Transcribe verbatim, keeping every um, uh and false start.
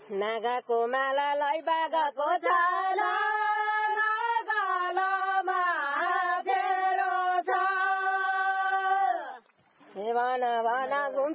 नागाको मालालाई बाघको छाला नागालोमा तेरो छ भन भन